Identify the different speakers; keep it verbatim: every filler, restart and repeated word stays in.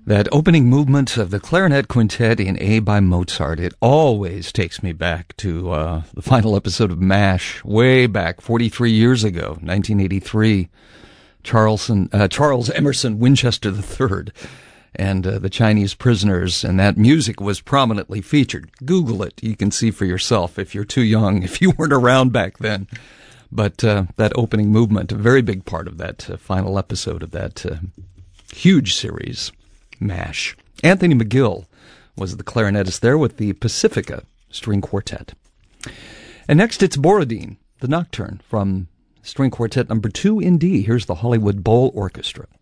Speaker 1: That opening movement of the clarinet quintet in A by Mozart, it always takes me back to uh, the final episode of MASH, way back forty-three years ago, nineteen eighty-three. Charleston, uh, Charles Emerson Winchester the third and uh, the Chinese prisoners, and that music was prominently featured. Google it. You can see for yourself if you're too young, if you weren't around back then. But uh, that opening movement, a very big part of that uh, final episode of that uh, huge series, MASH. Anthony McGill was the clarinetist there with the Pacifica String Quartet. And next it's Borodin, the Nocturne from String Quartet number two in D. Here's the Hollywood Bowl Orchestra.